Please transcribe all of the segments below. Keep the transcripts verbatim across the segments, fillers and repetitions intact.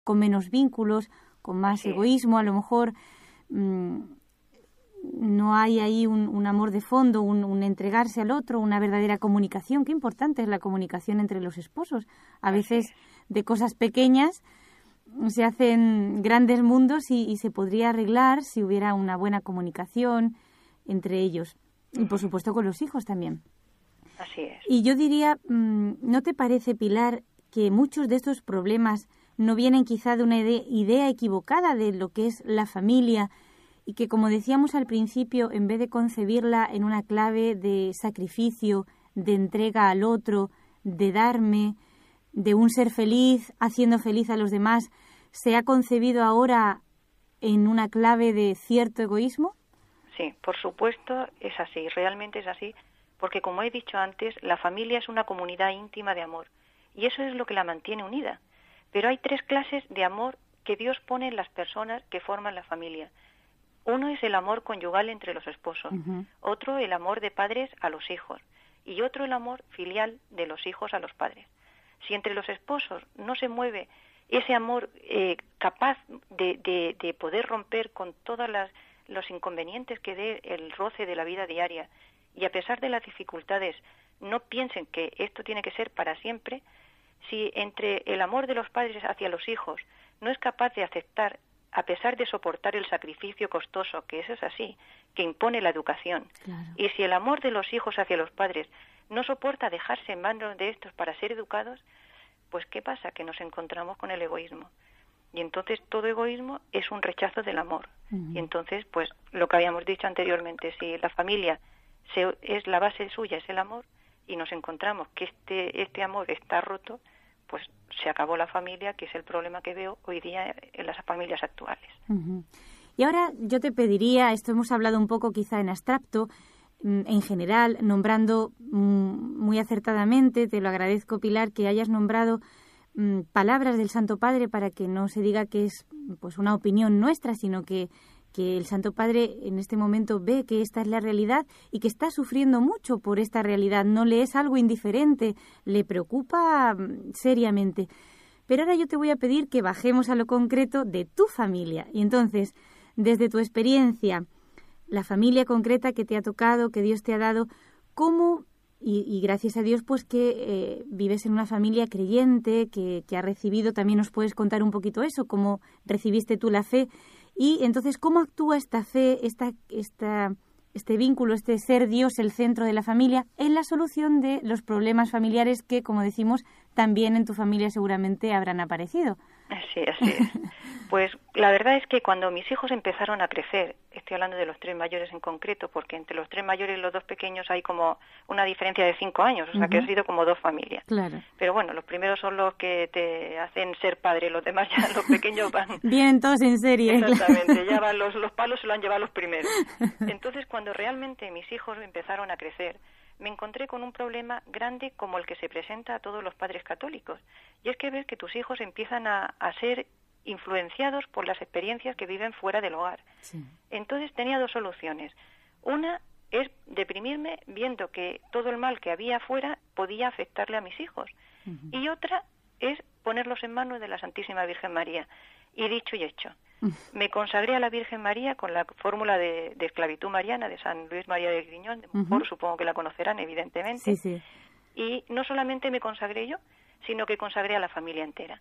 con menos vínculos, con más Sí. egoísmo, a lo mejor mmm, no hay ahí un, un amor de fondo, un, un entregarse al otro, una verdadera comunicación. Qué importante es la comunicación entre los esposos. A veces de cosas pequeñas se hacen grandes mundos y, y se podría arreglar si hubiera una buena comunicación entre ellos. Y por supuesto con los hijos también. Así es. Y yo diría, ¿no te parece, Pilar, que muchos de estos problemas no vienen quizá de una idea equivocada de lo que es la familia y que, como decíamos al principio, en vez de concebirla en una clave de sacrificio, de entrega al otro, de darme, de un ser feliz, haciendo feliz a los demás, se ha concebido ahora en una clave de cierto egoísmo? Sí, por supuesto es así, realmente es así, porque como he dicho antes, la familia es una comunidad íntima de amor y eso es lo que la mantiene unida. Pero hay tres clases de amor que Dios pone en las personas que forman la familia. Uno es el amor conyugal entre los esposos, uh-huh. Otro el amor de padres a los hijos y otro el amor filial de los hijos a los padres. Si entre los esposos no se mueve ese amor eh, capaz de, de, de poder romper con todos los inconvenientes que dé el roce de la vida diaria y a pesar de las dificultades no piensen que esto tiene que ser para siempre, si entre el amor de los padres hacia los hijos no es capaz de aceptar a pesar de soportar el sacrificio costoso, que eso es así, que impone la educación. Claro. Y si el amor de los hijos hacia los padres no soporta dejarse en manos de estos para ser educados, pues ¿qué pasa? Que nos encontramos con el egoísmo. Y entonces todo egoísmo es un rechazo del amor. Uh-huh. Y entonces, pues lo que habíamos dicho anteriormente, si la familia se, es la base suya, es el amor, y nos encontramos que este, este amor está roto, pues se acabó la familia, que es el problema que veo hoy día en las familias actuales. Uh-huh. Y ahora yo te pediría, esto hemos hablado un poco quizá en abstracto, en general, nombrando muy acertadamente, te lo agradezco, Pilar, que hayas nombrado mmm, palabras del Santo Padre para que no se diga que es pues una opinión nuestra, sino que, que el Santo Padre en este momento ve que esta es la realidad y que está sufriendo mucho por esta realidad, no le es algo indiferente, le preocupa mmm, seriamente. Pero ahora yo te voy a pedir que bajemos a lo concreto de tu familia. Y entonces, desde tu experiencia, la familia concreta que te ha tocado, que Dios te ha dado, ¿cómo, y, y gracias a Dios, pues que eh, vives en una familia creyente, que, que ha recibido, también nos puedes contar un poquito eso, cómo recibiste tú la fe, y entonces, ¿cómo actúa esta fe, esta, esta, este vínculo, este ser Dios el centro de la familia, en la solución de los problemas familiares que, como decimos, también en tu familia seguramente habrán aparecido? Sí, así es. Pues la verdad es que cuando mis hijos empezaron a crecer, estoy hablando de los tres mayores en concreto, porque entre los tres mayores y los dos pequeños hay como una diferencia de cinco años, o sea uh-huh. que ha sido como dos familias. Claro. Pero bueno, los primeros son los que te hacen ser padre, los demás ya, los pequeños van... Vienen todos en serie. Exactamente, claro. ya van los, los palos se lo han llevado los primeros. Entonces, cuando realmente mis hijos empezaron a crecer, me encontré con un problema grande como el que se presenta a todos los padres católicos. Y es que ves que tus hijos empiezan a, a ser influenciados por las experiencias que viven fuera del hogar. Sí. Entonces tenía dos soluciones. Una es deprimirme viendo que todo el mal que había afuera podía afectarle a mis hijos. Uh-huh. Y otra es ponerlos en manos de la Santísima Virgen María. Y dicho y hecho. Uh-huh. Me consagré a la Virgen María con la fórmula de, de esclavitud mariana de San Luis María de Griñón, de Montfort, uh-huh. supongo que la conocerán evidentemente. Sí, sí. Y no solamente me consagré yo, sino que consagré a la familia entera.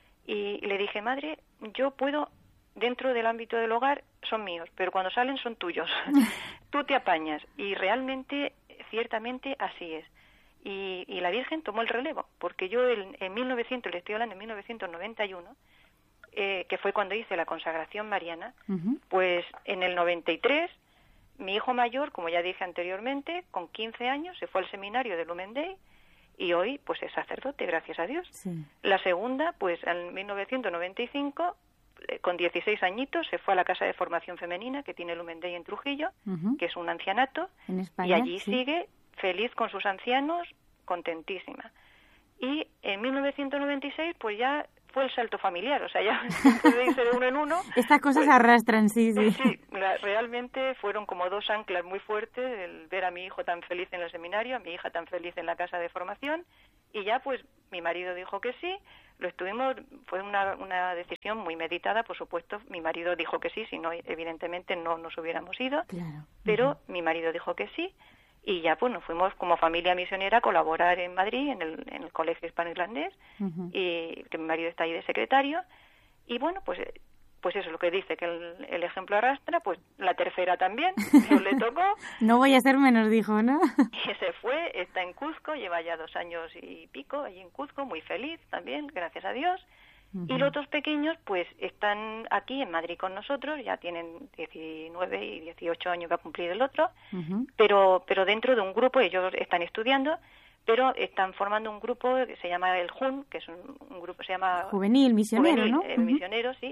Y le dije, madre, yo puedo, dentro del ámbito del hogar, son míos, pero cuando salen son tuyos. Tú te apañas. Y realmente, ciertamente, así es. Y, y la Virgen tomó el relevo, porque yo en, en mil novecientos, le estoy hablando en mil novecientos noventa y uno, eh, que fue cuando hice la consagración mariana, uh-huh. pues en el noventa y tres, mi hijo mayor, como ya dije anteriormente, con quince años, se fue al seminario de Lumen Day, y hoy pues es sacerdote, gracias a Dios. Sí. La segunda, pues en mil novecientos noventa y cinco, eh, con dieciséis añitos, se fue a la Casa de Formación Femenina que tiene Lumen Day en Trujillo, uh-huh. que es un ancianato, en España, y allí sí. sigue feliz con sus ancianos, contentísima. Y en mil novecientos noventa y seis, pues ya fue el salto familiar, o sea, ya puede irse de uno en uno. Estas cosas pues, arrastran, sí, sí. Sí, la, realmente fueron como dos anclas muy fuertes, el ver a mi hijo tan feliz en el seminario, a mi hija tan feliz en la casa de formación, Y ya pues mi marido dijo que sí, lo estuvimos, fue una, una decisión muy meditada, por supuesto, mi marido dijo que sí, si no, evidentemente no nos hubiéramos ido, claro. pero uh-huh. mi marido dijo que sí, y ya pues nos fuimos como familia misionera a colaborar en Madrid, en el, en el Colegio Hispano-Irlandés, uh-huh. y que mi marido está ahí de secretario, y bueno, pues pues eso es lo que dice, que el, el ejemplo arrastra, pues la tercera también, no le tocó. No voy a ser menos, dijo, ¿no? Y se fue, está en Cuzco, lleva ya dos años y pico allí en Cuzco, muy feliz también, gracias a Dios. Uh-huh. Y los otros pequeños, pues están aquí en Madrid con nosotros, ya tienen diecinueve y dieciocho años, va a cumplir el otro, uh-huh. pero pero dentro de un grupo, ellos están estudiando, pero están formando un grupo que se llama el J U N, que es un, un grupo, se llama... Juvenil, misionero, Juvenil, ¿no? El uh-huh. misionero, sí.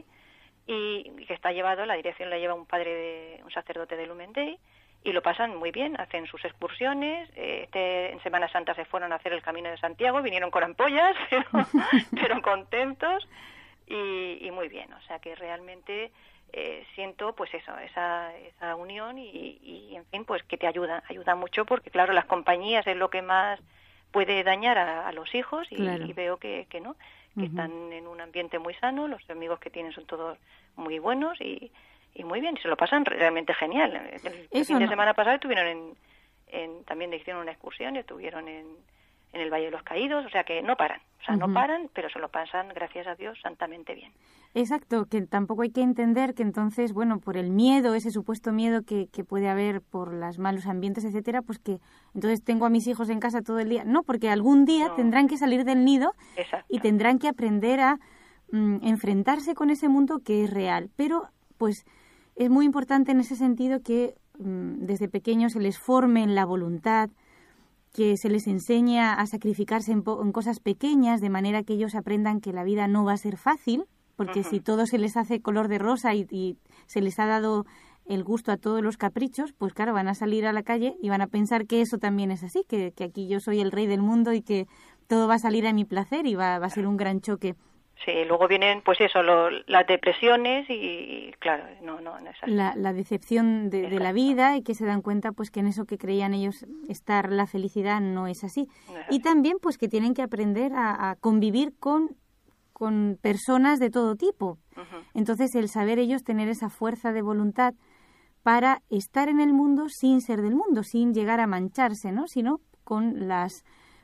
Y que está llevado, la dirección la lleva un padre, de un sacerdote de Lumen Day, y lo pasan muy bien, hacen sus excursiones, eh, este, en Semana Santa se fueron a hacer el Camino de Santiago, vinieron con ampollas, pero, pero contentos, y, y muy bien, o sea que realmente eh, siento pues eso, esa, esa unión, y, y en fin, pues que te ayuda, ayuda mucho, porque claro, las compañías es lo que más puede dañar a, a los hijos, y, claro. y veo que, que no, que uh-huh. están en un ambiente muy sano, los amigos que tienen son todos muy buenos y, y muy bien, se lo pasan realmente genial. El, el fin de no. semana pasado estuvieron en, en, también hicieron una excursión y estuvieron en, en el Valle de los Caídos, o sea que no paran, o sea, uh-huh. no paran, pero se lo pasan, gracias a Dios, santamente bien. Exacto, que tampoco hay que entender que entonces, bueno, por el miedo, ese supuesto miedo que, que puede haber por los malos ambientes, etcétera, pues que entonces tengo a mis hijos en casa todo el día. No, porque algún día no. tendrán que salir del nido. Exacto. Y tendrán que aprender a mm, enfrentarse con ese mundo que es real. Pero, pues, es muy importante en ese sentido que mm, desde pequeños se les forme en la voluntad, que se les enseña a sacrificarse en, po- en cosas pequeñas, de manera que ellos aprendan que la vida no va a ser fácil, porque uh-huh. si todo se les hace color de rosa y, y se les ha dado el gusto a todos los caprichos, pues claro, van a salir a la calle y van a pensar que eso también es así, que, que aquí yo soy el rey del mundo y que todo va a salir a mi placer y va, va a ser un gran choque. Sí, luego vienen, pues eso, lo, las depresiones y, claro, no, no, no es así. La, la decepción de, de la vida y que se dan cuenta, pues, que en eso que creían ellos estar la felicidad no es así. No es así. Y también, pues, que tienen que aprender a, a convivir con, con personas de todo tipo. Uh-huh. Entonces, el saber ellos tener esa fuerza de voluntad para estar en el mundo sin ser del mundo, sin llegar a mancharse, ¿no? Sino con las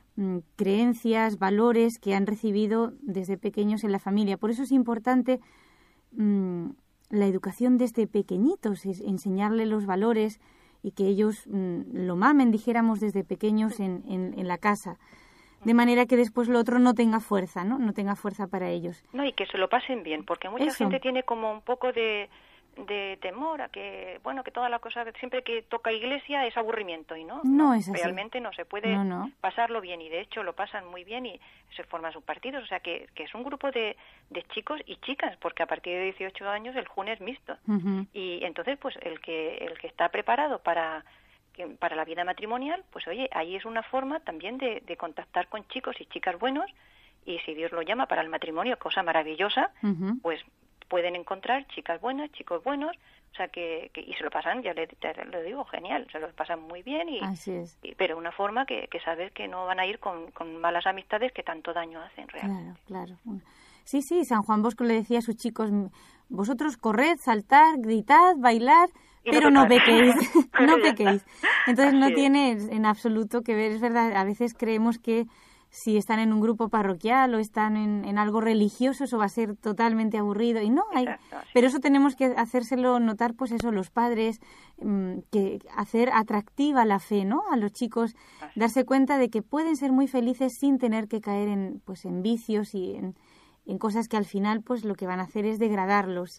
creencias, valores que han recibido desde pequeños en la familia. Por eso es importante mmm, la educación desde pequeñitos, es enseñarle los valores y que ellos mmm, lo mamen, dijéramos, desde pequeños en, en, en la casa. De manera que después lo otro no tenga fuerza, ¿no? No tenga fuerza para ellos. No, y que se lo pasen bien, porque mucha eso. gente tiene como un poco de... de temor a que, bueno, que toda la cosa, siempre que toca iglesia es aburrimiento, y no, no, no es así. Realmente no se puede no, no. pasarlo bien, y de hecho lo pasan muy bien y se forman sus partidos, o sea que, que es un grupo de, de chicos y chicas, porque a partir de dieciocho años el J U N es mixto, uh-huh. y entonces pues el que el que está preparado para para la vida matrimonial, pues oye, ahí es una forma también de, de contactar con chicos y chicas buenos, y si Dios lo llama para el matrimonio, cosa maravillosa, uh-huh. pues pueden encontrar chicas buenas, chicos buenos, o sea que, que y se lo pasan, ya le, te lo digo, genial, se lo pasan muy bien, y, Así es. y pero una forma que, que sabes que no van a ir con, con malas amistades que tanto daño hacen realmente. Claro, claro. Sí, sí, San Juan Bosco le decía a sus chicos, vosotros corred, saltad, gritad, bailar, y pero no, no pequéis, no pequéis. Entonces Así no es. Tiene en absoluto que ver, es verdad, a veces creemos que si están en un grupo parroquial o están en, en algo religioso, eso va a ser totalmente aburrido. Y no, hay, Exacto, pero eso tenemos que hacérselo notar, pues eso, los padres, mmm, que hacer atractiva la fe, ¿no? A los chicos, así. Darse cuenta de que pueden ser muy felices sin tener que caer en, pues, en vicios y en, en cosas que al final, pues lo que van a hacer es degradarlos.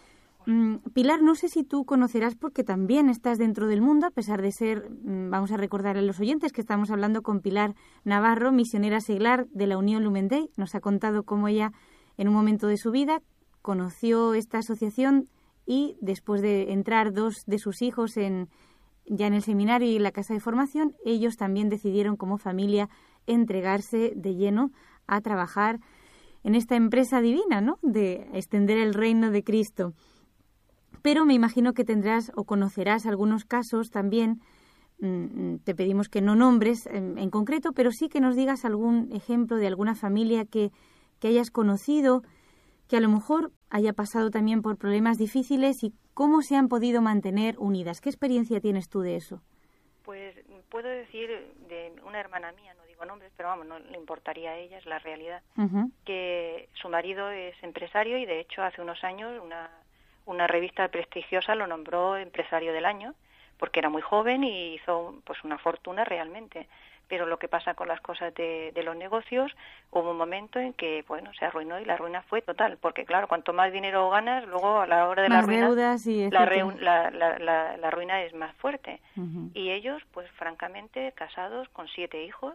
Pilar, no sé si tú conocerás, porque también estás dentro del mundo, a pesar de ser, vamos a recordar a los oyentes que estamos hablando con Pilar Navarro, misionera seglar de la Unión Lumen Day. Nos ha contado cómo ella, en un momento de su vida, conoció esta asociación y después de entrar dos de sus hijos en, ya en el seminario y en la casa de formación, ellos también decidieron como familia entregarse de lleno a trabajar en esta empresa divina, ¿no?, de extender el reino de Cristo. Pero me imagino que tendrás o conocerás algunos casos también mm, te pedimos que no nombres en, en concreto, pero sí que nos digas algún ejemplo de alguna familia que, que hayas conocido, que a lo mejor haya pasado también por problemas difíciles y cómo se han podido mantener unidas. ¿Qué experiencia tienes tú de eso? Pues puedo decir de una hermana mía, no digo nombres, pero vamos, no le importaría a ella, es la realidad, uh-huh. que su marido es empresario y de hecho hace unos años una, una revista prestigiosa lo nombró empresario del año porque era muy joven y hizo pues una fortuna realmente. Pero lo que pasa con las cosas de, de los negocios, hubo un momento en que, bueno, se arruinó y la ruina fue total, porque claro, cuanto más dinero ganas, luego a la hora de más la ruina, deudas y la, re, la, la, la, la ruina es más fuerte. Uh-huh. Y ellos, pues francamente, casados con siete hijos,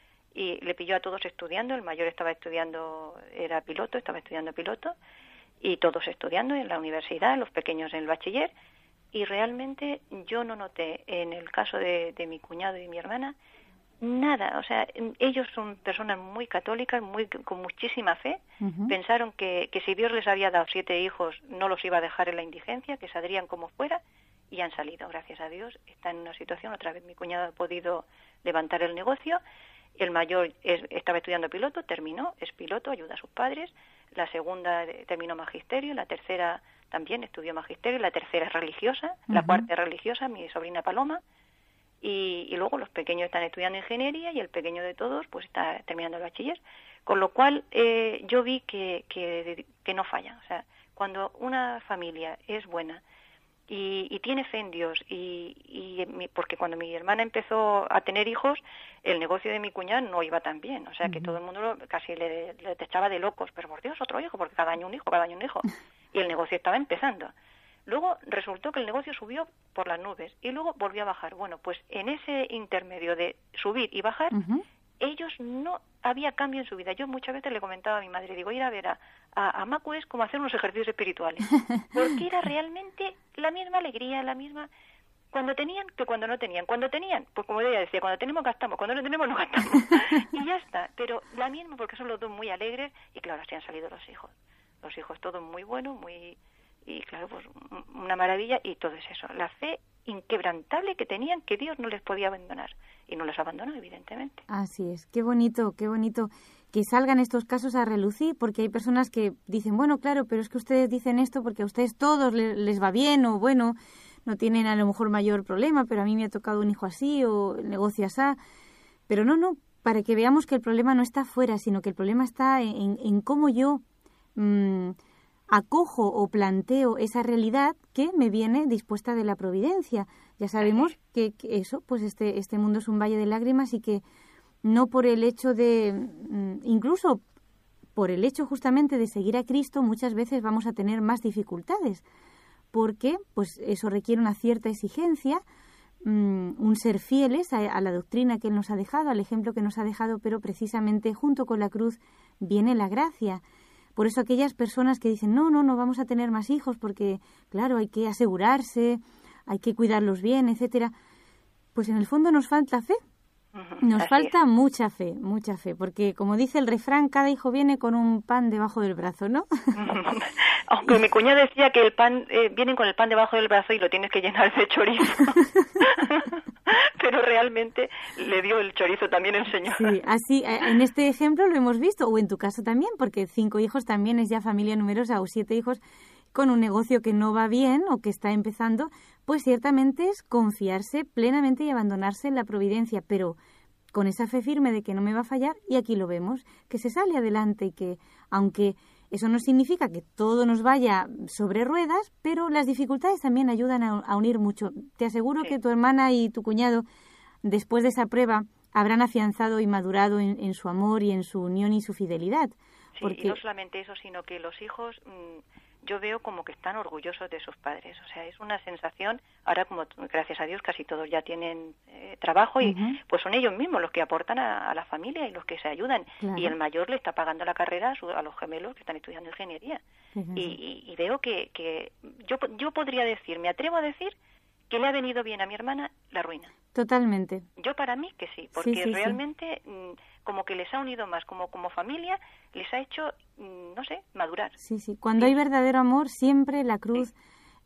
y le pilló a todos estudiando, el mayor estaba estudiando, era piloto, estaba estudiando piloto, y todos estudiando en la universidad, los pequeños en el bachiller, y realmente yo no noté, en el caso de, de mi cuñado y mi hermana, nada, o sea, ellos son personas muy católicas, muy con muchísima fe. Uh-huh. Pensaron que, que si Dios les había dado siete hijos no los iba a dejar en la indigencia, que saldrían como fuera, y han salido, gracias a Dios. Está en una situación, otra vez mi cuñado ha podido levantar el negocio, el mayor es, estaba estudiando piloto, terminó, es piloto, ayuda a sus padres, la segunda terminó magisterio, la tercera también estudió magisterio, la tercera es religiosa, uh-huh. la cuarta es religiosa, mi sobrina Paloma. Y, y luego los pequeños están estudiando ingeniería y el pequeño de todos pues está terminando el bachiller. Con lo cual eh, yo vi que, que, que no fallan. O sea, cuando una familia es buena y, y tiene fe en Dios, y, y mi, porque cuando mi hermana empezó a tener hijos, el negocio de mi cuñada no iba tan bien. O sea, que uh-huh. todo el mundo lo, casi le, le echaba de locos. Pero por Dios, otro hijo, porque cada año un hijo, cada año un hijo. Y el negocio estaba empezando. Luego resultó que el negocio subió por las nubes y luego volvió a bajar. Bueno, pues en ese intermedio de subir y bajar, uh-huh. ellos no había cambio en su vida. Yo muchas veces le comentaba a mi madre, digo, ir a ver a, a, a Macu es como hacer unos ejercicios espirituales, porque era realmente la misma alegría, la misma... Cuando tenían que cuando no tenían. Cuando tenían, pues como ella decía, cuando tenemos gastamos, cuando no tenemos no gastamos. Y ya está, pero la misma porque son los dos muy alegres y claro, así han salido los hijos. Los hijos todos muy buenos, muy... Y claro, pues una maravilla, y todo es eso, la fe inquebrantable que tenían, que Dios no les podía abandonar, y no los abandonó, evidentemente. Así es, qué bonito, qué bonito que salgan estos casos a relucir, porque hay personas que dicen, bueno, claro, pero es que ustedes dicen esto porque a ustedes todos les, les va bien, o bueno, no tienen a lo mejor mayor problema, pero a mí me ha tocado un hijo así, o el negocio así, pero no, no, para que veamos que el problema no está fuera, sino que el problema está en, en cómo yo... Mmm, acojo o planteo esa realidad que me viene dispuesta de la providencia. Ya sabemos que, que eso, pues este este mundo es un valle de lágrimas y que no por el hecho de, incluso por el hecho justamente de seguir a Cristo, muchas veces vamos a tener más dificultades, porque pues eso requiere una cierta exigencia, un ser fieles a, a la doctrina que Él nos ha dejado, al ejemplo que nos ha dejado, pero precisamente junto con la cruz viene la gracia. Por eso aquellas personas que dicen, no, no, no vamos a tener más hijos porque, claro, hay que asegurarse, hay que cuidarlos bien, etcétera, pues en el fondo nos falta fe. Nos Así falta es. mucha fe, mucha fe, porque como dice el refrán, cada hijo viene con un pan debajo del brazo, ¿no? Aunque mi cuñada decía que el pan eh, vienen con el pan debajo del brazo y lo tienes que llenar de chorizo. Pero realmente le dio el chorizo también el Señor. Sí, así en este ejemplo lo hemos visto, o en tu caso también, porque cinco hijos también es ya familia numerosa, o siete hijos con un negocio que no va bien o que está empezando, pues ciertamente es confiarse plenamente y abandonarse en la providencia, pero con esa fe firme de que no me va a fallar, y aquí lo vemos, que se sale adelante y que, aunque eso no significa que todo nos vaya sobre ruedas, pero las dificultades también ayudan a, a unir mucho. Te aseguro sí. que tu hermana y tu cuñado, después de esa prueba, habrán afianzado y madurado en, en su amor y en su unión y su fidelidad. Sí, porque... y no solamente eso, sino que los hijos... Mmm... yo veo como que están orgullosos de sus padres. O sea, es una sensación, ahora como gracias a Dios casi todos ya tienen eh, trabajo y uh-huh. pues son ellos mismos los que aportan a, a la familia y los que se ayudan. Claro. Y el mayor le está pagando la carrera a, su, a los gemelos que están estudiando ingeniería. Uh-huh. Y, y, y veo que, que yo, yo podría decir, me atrevo a decir que le ha venido bien a mi hermana la ruina. Totalmente. Yo para mí que sí, porque sí, sí, realmente sí. como que les ha unido más, como como familia, les ha hecho, no sé, madurar. Sí, sí. Cuando sí. hay verdadero amor, siempre la cruz sí.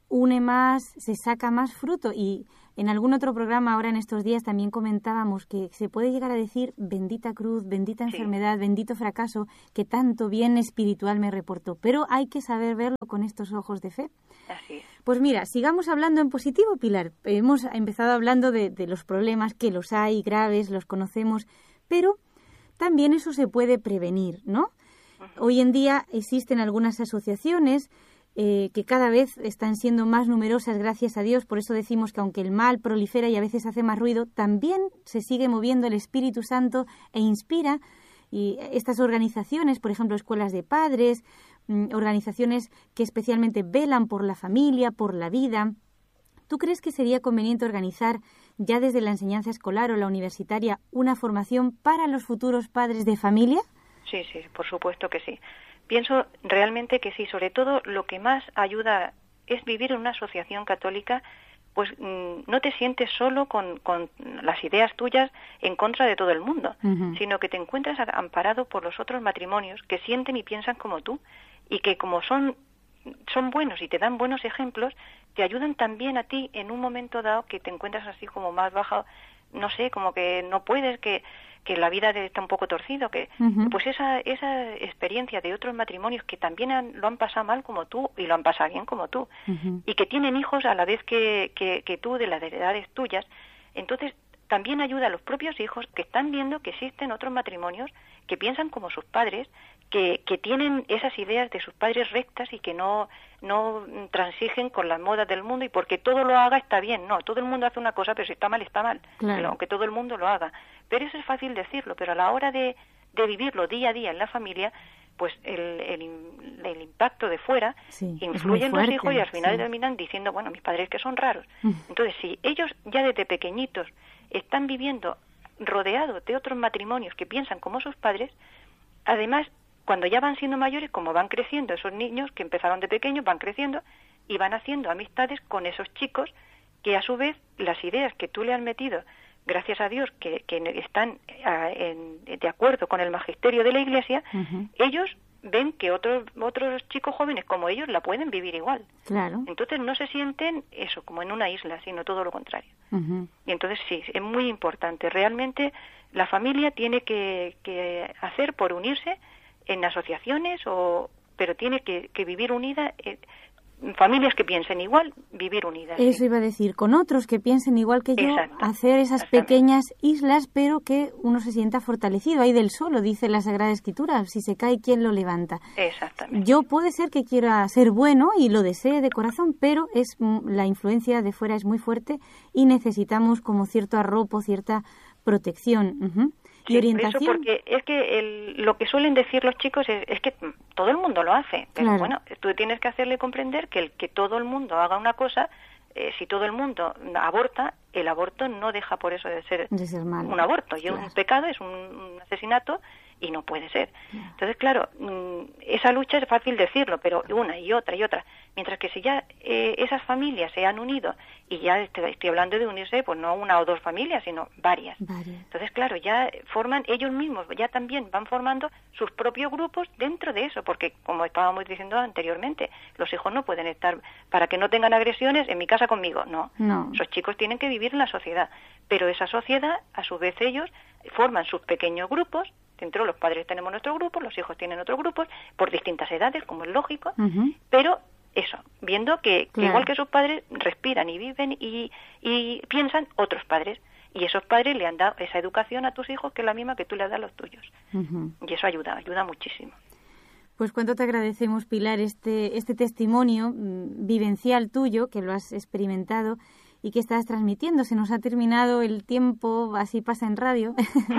une más, se saca más fruto. Y en algún otro programa ahora en estos días también comentábamos que se puede llegar a decir bendita cruz, bendita enfermedad, sí. bendito fracaso, que tanto bien espiritual me reportó. Pero hay que saber verlo con estos ojos de fe. Así es. Pues mira, sigamos hablando en positivo, Pilar. Hemos empezado hablando de, de los problemas, que los hay graves, los conocemos, pero también eso se puede prevenir, ¿no? Uh-huh. Hoy en día existen algunas asociaciones Eh, que cada vez están siendo más numerosas, gracias a Dios. Por eso decimos que aunque el mal prolifera y a veces hace más ruido, también se sigue moviendo el Espíritu Santo e inspira. Y estas organizaciones, por ejemplo, escuelas de padres, mmm, organizaciones que especialmente velan por la familia, por la vida. ¿Tú crees que sería conveniente organizar ya desde la enseñanza escolar o la universitaria una formación para los futuros padres de familia? Sí, sí, por supuesto que sí. Pienso realmente que sí, sobre todo lo que más ayuda es vivir en una asociación católica, pues mmm, no te sientes solo con, con las ideas tuyas en contra de todo el mundo, uh-huh. sino que te encuentras amparado por los otros matrimonios que sienten y piensan como tú y que como son, son buenos y te dan buenos ejemplos, te ayudan también a ti en un momento dado que te encuentras así como más baja, no sé, como que no puedes, que... que la vida está un poco torcido, que uh-huh. pues esa esa experiencia de otros matrimonios que también han, lo han pasado mal como tú y lo han pasado bien como tú uh-huh. y que tienen hijos a la vez que, que, que tú de las edades tuyas, entonces también ayuda a los propios hijos que están viendo que existen otros matrimonios que piensan como sus padres, que, que tienen esas ideas de sus padres rectas y que no, no transigen con las modas del mundo y porque todo lo haga está bien. No, todo el mundo hace una cosa, pero si está mal, está mal, claro. pero aunque todo el mundo lo haga. Pero eso es fácil decirlo, pero a la hora de, de vivirlo día a día en la familia, pues el, el, el impacto de fuera sí, influye en los hijos y al final sí. terminan diciendo, bueno, mis padres que son raros. Mm. Entonces, si ellos ya desde pequeñitos están viviendo rodeados de otros matrimonios que piensan como sus padres, además, cuando ya van siendo mayores, como van creciendo esos niños que empezaron de pequeños, van creciendo y van haciendo amistades con esos chicos que a su vez las ideas que tú le has metido, gracias a Dios, que, que están a, en, de acuerdo con el magisterio de la Iglesia, uh-huh. ellos ven que otros otros chicos jóvenes como ellos la pueden vivir igual. Claro. Entonces no se sienten eso, como en una isla, sino todo lo contrario. Uh-huh. Y entonces sí, es muy importante. Realmente la familia tiene que, que hacer por unirse en asociaciones, o pero tiene que, que vivir unida, eh, familias que piensen igual, vivir unidas. Eso sí. iba a decir, con otros que piensen igual que yo, Exacto. hacer esas pequeñas islas, pero que uno se sienta fortalecido. Ahí del suelo, dice la Sagrada Escritura, si se cae, ¿quién lo levanta? Exactamente. Yo puede ser que quiera ser bueno y lo desee de corazón, pero es la influencia de fuera es muy fuerte y necesitamos como cierto arropo, cierta protección. Uh-huh. Sí, y orientación. Eso porque es que el, lo que suelen decir los chicos es, es que todo el mundo lo hace, pero claro. bueno, tú tienes que hacerle comprender que el que todo el mundo haga una cosa, eh, si todo el mundo aborta, el aborto no deja por eso de ser, de ser malo. un aborto, y claro. un pecado, es un, un asesinato y no puede ser. Claro. Entonces, claro, esa lucha es fácil decirlo, pero una y otra y otra. Mientras que si ya eh, esas familias se han unido, y ya estoy, estoy hablando de unirse, pues no una o dos familias, sino varias. varias. Entonces, claro, ya forman, ellos mismos ya también van formando sus propios grupos dentro de eso, porque como estábamos diciendo anteriormente, los hijos no pueden estar, para que no tengan agresiones, en mi casa conmigo, no. no. Esos chicos tienen que vivir en la sociedad, pero esa sociedad, a su vez ellos, forman sus pequeños grupos. Dentro los padres tenemos nuestros grupos, los hijos tienen otros grupos, por distintas edades, como es lógico, uh-huh. pero eso, viendo que, claro. que igual que sus padres respiran y viven y, y piensan otros padres, y esos padres le han dado esa educación a tus hijos que es la misma que tú le das a los tuyos. Uh-huh. Y eso ayuda, ayuda muchísimo. Pues cuánto te agradecemos, Pilar, este, este testimonio mmm, vivencial tuyo, que lo has experimentado y que estás transmitiendo. Se nos ha terminado el tiempo, así pasa en radio,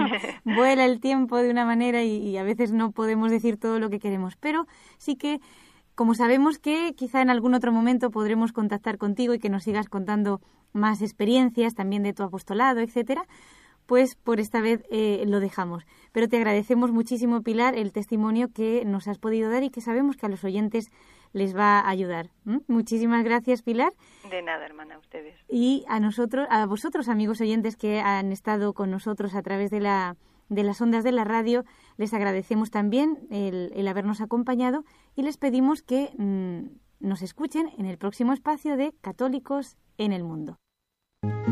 vuela el tiempo de una manera y, y a veces no podemos decir todo lo que queremos, pero sí que, como sabemos que quizá en algún otro momento podremos contactar contigo y que nos sigas contando más experiencias también de tu apostolado, etcétera, pues por esta vez eh, lo dejamos. Pero te agradecemos muchísimo, Pilar, el testimonio que nos has podido dar y que sabemos que a los oyentes les va a ayudar. ¿Mm? Muchísimas gracias, Pilar. De nada, hermana, a ustedes. Y a nosotros, a vosotros, amigos oyentes que han estado con nosotros a través de la de las ondas de la radio, les agradecemos también el, el habernos acompañado y les pedimos que mmm, nos escuchen en el próximo espacio de Católicos en el Mundo.